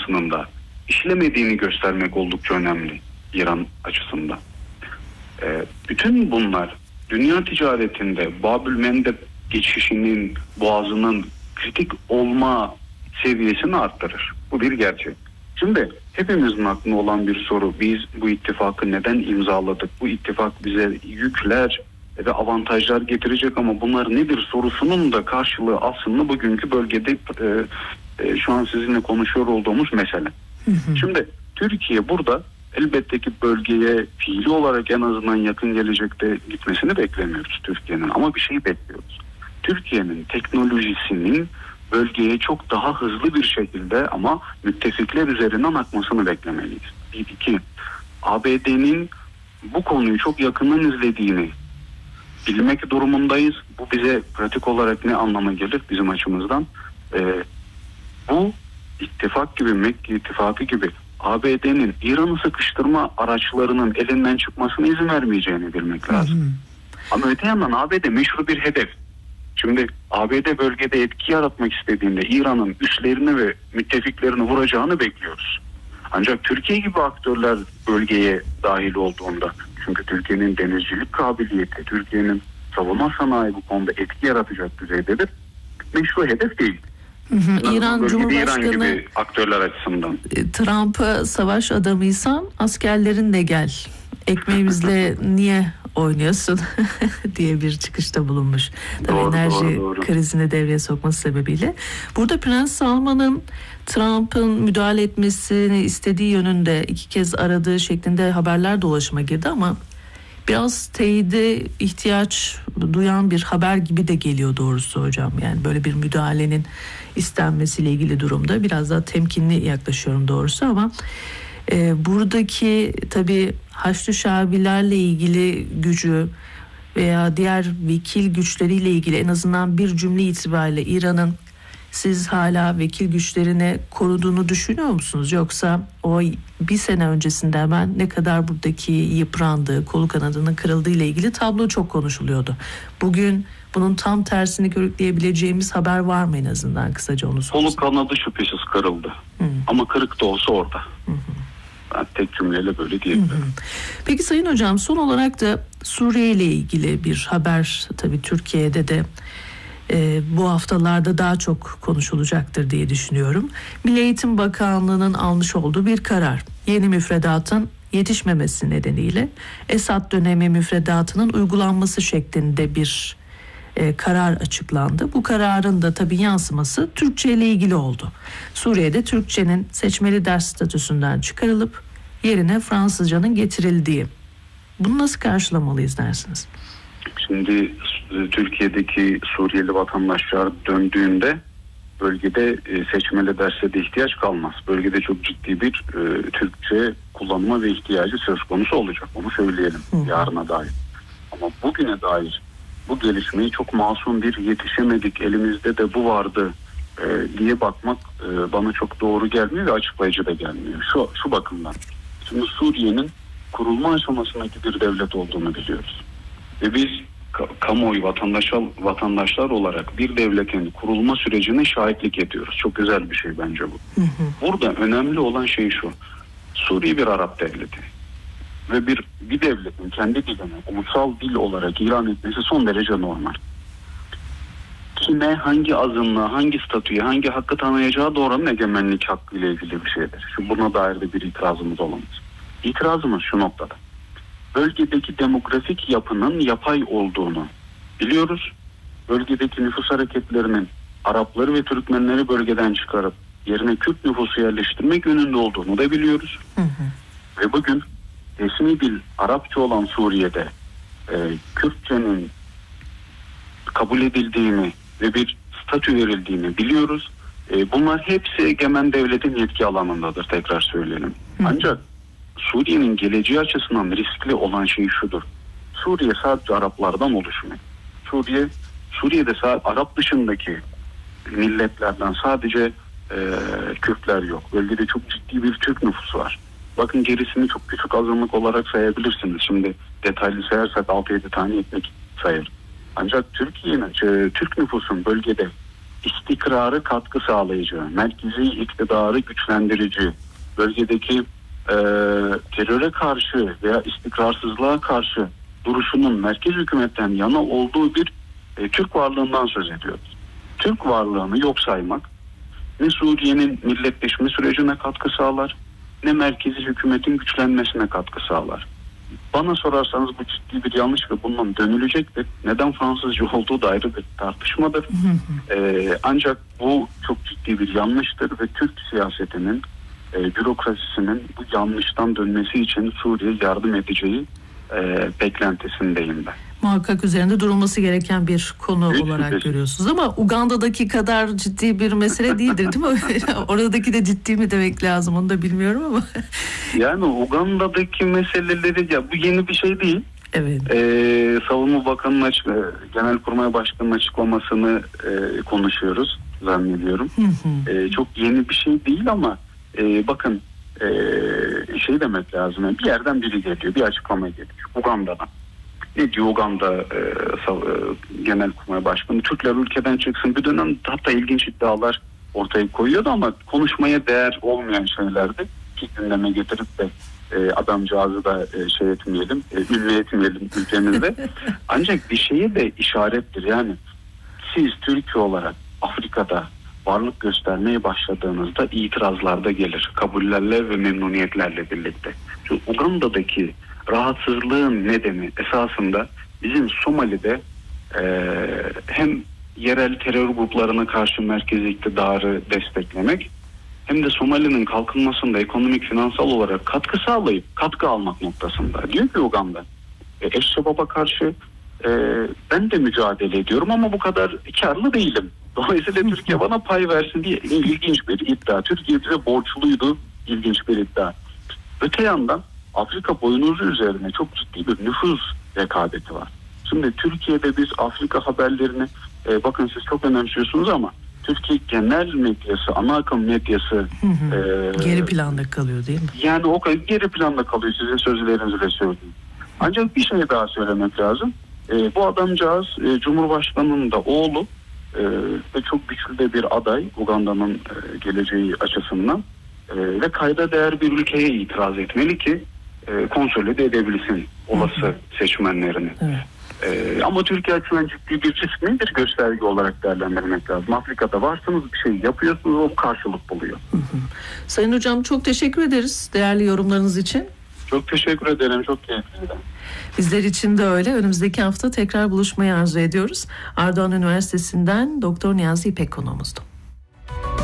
açısının da işlemediğini göstermek oldukça önemli İran açısından. Bütün bunlar dünya ticaretinde Babül-Mendeb geçişinin, boğazının kritik olma seviyesini arttırır. Bu bir gerçek. Şimdi hepimizin aklında olan bir soru, biz bu ittifakı neden imzaladık? Bu ittifak bize yükler ve avantajlar getirecek ama bunlar nedir sorusunun da karşılığı aslında bugünkü bölgede şu an sizinle konuşuyor olduğumuz mesele. Şimdi Türkiye burada elbette ki bölgeye fiili olarak en azından yakın gelecekte gitmesini beklemiyoruz Türkiye'nin, ama bir şey bekliyoruz. Türkiye'nin teknolojisinin bölgeye çok daha hızlı bir şekilde ama müttefikler üzerinden akmasını beklemeliyiz. Bir, iki, ABD'nin bu konuyu çok yakından izlediğini bilmek durumundayız. Bu bize pratik olarak ne anlama gelir bizim açımızdan? Bu ittifak gibi, Mekke ittifakı gibi ABD'nin İran'ı sıkıştırma araçlarının elinden çıkmasına izin vermeyeceğini bilmek lazım. Ama öte yandan ABD meşru bir hedef. Şimdi ABD bölgede etki yaratmak istediğinde İran'ın üslerini ve müttefiklerini vuracağını bekliyoruz. Ancak Türkiye gibi aktörler bölgeye dahil olduğunda, çünkü Türkiye'nin denizcilik kabiliyeti, Türkiye'nin savunma sanayi bu konuda etki yaratacak düzeydedir. Meşru hedef değil. İran Cumhurbaşkanı gibi aktörler açısından. Trump'a savaş adamıysan askerlerinle gel, ekmeğimizle niye oynuyorsun diye bir çıkışta bulunmuş. Tabii enerji krizini devreye sokması sebebiyle. Burada Prens Salman'ın Trump'ın müdahale etmesini istediği yönünde 2 kez aradığı şeklinde haberler dolaşıma girdi ama biraz teyide ihtiyaç duyan bir haber gibi de geliyor doğrusu hocam. Yani böyle bir müdahalenin istenmesiyle ilgili durumda biraz daha temkinli yaklaşıyorum doğrusu ama buradaki tabii Haçlı Şabilerle ilgili gücü veya diğer vekil güçleriyle ilgili en azından bir cümle itibariyle İran'ın siz hala vekil güçlerini koruduğunu düşünüyor musunuz? Yoksa o bir sene öncesinde hemen ne kadar buradaki yıprandığı, kolu kanadının kırıldığı ile ilgili tablo çok konuşuluyordu. Bugün bunun tam tersini körükleyebileceğimiz haber var mı en azından, kısaca onu sorsam. Kolu kanadı şüphesiz kırıldı. Ama kırık da olsa orada. Ben tek cümleyle böyle diyebilirim. Peki Sayın Hocam, son olarak da Suriye ile ilgili bir haber tabii Türkiye'de de bu haftalarda daha çok konuşulacaktır diye düşünüyorum. Milli Eğitim Bakanlığı'nın almış olduğu bir karar. Yeni müfredatın yetişmemesi nedeniyle Esad dönemi müfredatının uygulanması şeklinde bir karar açıklandı. Bu kararın da tabii yansıması Türkçe ile ilgili oldu. Suriye'de Türkçenin seçmeli ders statüsünden çıkarılıp yerine Fransızcanın getirildiği. Bunu nasıl karşılamalıyız dersiniz? Şimdi Türkiye'deki Suriyeli vatandaşlar döndüğünde bölgede seçmeli derse de ihtiyaç kalmaz. Bölgede çok ciddi bir Türkçe kullanma ve ihtiyacı söz konusu olacak. Onu söyleyelim yarına dair. Ama bugüne dair bu gelişmeyi çok masum bir yetişemedik, elimizde de bu vardı diye bakmak bana çok doğru gelmiyor ve açıklayıcı da gelmiyor. Şu bakımdan. Şimdi Suriye'nin kurulma aşamasındaki bir devlet olduğunu biliyoruz. Ve biz kamuoyu vatandaşlar olarak bir devletin kurulma sürecine şahitlik ediyoruz. Çok güzel bir şey bence bu. Burada önemli olan şey şu. Suriye bir Arap devleti. Ve bir devletin kendi dilini ulusal dil olarak ilan etmesi son derece normal. Kime, hangi azınlığa, hangi statüye, hangi hakkı tanıyacağı doğrudan egemenlik hakkı ile ilgili bir şeydir. Buna dair de bir itirazımız olamaz. İtirazımız şu noktada. Bölgedeki demografik yapının yapay olduğunu biliyoruz. Bölgedeki nüfus hareketlerinin Arapları ve Türkmenleri bölgeden çıkarıp yerine Kürt nüfusu yerleştirmek yönünde olduğunu da biliyoruz. Ve bugün resmi dil Arapça olan Suriye'de Kürtçenin kabul edildiğini ve bir statü verildiğini biliyoruz. Bunlar hepsi egemen devletin yetki alanındadır, tekrar söyleyelim. Ancak Suriye'nin geleceği açısından riskli olan şey şudur. Suriye sadece Araplardan oluşmuyor. Suriye'de Arap dışındaki milletlerden sadece Kürtler yok. Bölgede çok ciddi bir Türk nüfusu var. Bakın gerisini çok küçük azınlık olarak sayabilirsiniz. Şimdi detaylı sayarsak 6-7 tane etnik sayar. Ancak Türk nüfusun bölgede istikrarı katkı sağlayıcı, merkezi iktidarı güçlendirici, bölgedeki teröre karşı veya istikrarsızlığa karşı duruşunun merkez hükümetten yana olduğu bir Türk varlığından söz ediyoruz. Türk varlığını yok saymak ne Suriye'nin milletleşme sürecine katkı sağlar, ne merkezi hükümetin güçlenmesine katkı sağlar. Bana sorarsanız bu ciddi bir yanlış ve bundan dönülecektir. Neden Fransızca olduğu da ayrı bir tartışmadır. Ancak bu çok ciddi bir yanlıştır ve Türk siyasetinin, bürokrasisinin bu yanlıştan dönmesi için Suriye yardım edeceği beklentisindeyim ben. Muhakkak üzerinde durulması gereken bir konu olarak görüyorsunuz ama Uganda'daki kadar ciddi bir mesele değildir, değil mi? Oradaki de ciddi mi demek lazım, onu da bilmiyorum ama. Yani Uganda'daki meseleleri, ya bu yeni bir şey değil. Evet. Savunma Bakanı'nın Genelkurmay Başkanı'nın açıklamasını konuşuyoruz zannediyorum. Çok yeni bir şey değil ama bakın şey demek lazım. Yani bir yerden biri geliyor, bir açıklama geliyor Uganda'dan. Ne diyor Uganda Genelkurmay Başkanı? Türkler ülkeden çıksın. Bir dönem hatta ilginç iddialar ortaya koyuyordu ama konuşmaya değer olmayan şeylerdi. Ki gündeme getirip de adamcağızı da şey etmeyelim, ünlü etmeyelim ülkemizde. Ancak bir şeye de işarettir. Yani siz Türkiye olarak Afrika'da varlık göstermeye başladığınızda itirazlar da gelir. Kabullerle ve memnuniyetlerle birlikte. Şu Uganda'daki rahatsızlığın nedeni esasında bizim Somali'de hem yerel terör gruplarına karşı merkezi iktidarı desteklemek hem de Somali'nin kalkınmasında ekonomik, finansal olarak katkı sağlayıp katkı almak noktasında. Diyor ki Uganda, Eş-Şebab'a karşı ben de mücadele ediyorum ama bu kadar karlı değilim. Dolayısıyla Türkiye bana pay versin diye ilginç bir iddia. Türkiye bize borçluydu, ilginç bir iddia. Öte yandan Afrika boynuzu üzerine çok ciddi bir nüfuz rekabeti var. Şimdi Türkiye'de biz Afrika haberlerini bakın siz çok önemsiyorsunuz ama Türkiye genel medyası, ana akım medyası geri planda kalıyor değil mi? Yani o kadar geri planda kalıyor, sizin sözlerinizle söyleyeyim. Ancak bir şey daha söylemek lazım. Bu adamcağız Cumhurbaşkanı'nın da oğlu ve çok güçlü de bir aday Uganda'nın geleceği açısından ve kayda değer bir ülkeye itiraz etmeli ki konsolide edebilsin olası seçmenlerini. Evet. Ama Türkiye açısından ciddi bir risk mi, bir gösterge olarak değerlendirmek lazım. Afrika'da varsınız, bir şey yapıyorsunuz, o karşılık buluyor. Sayın Hocam çok teşekkür ederiz değerli yorumlarınız için. Çok teşekkür ederim, çok keyifliydi. Bizler için de öyle. Önümüzdeki hafta tekrar buluşmayı arzu ediyoruz. Erdoğan Üniversitesi'nden Doktor Niyazi İpek konuğumuzdu.